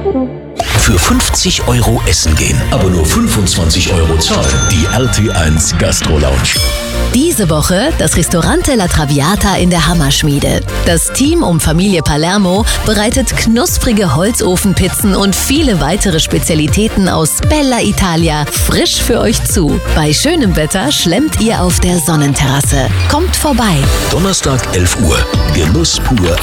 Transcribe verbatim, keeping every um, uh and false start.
Für fünfzig Euro essen gehen, aber nur fünfundzwanzig Euro zahlen. Die R T eins Gastro Lounge. Diese Woche das Ristorante La Traviata in der Hammerschmiede. Das Team um Familie Palermo bereitet knusprige Holzofenpizzen und viele weitere Spezialitäten aus Bella Italia frisch für euch zu. Bei schönem Wetter schlemmt ihr auf der Sonnenterrasse. Kommt vorbei. Donnerstag elf Uhr. Genuss pur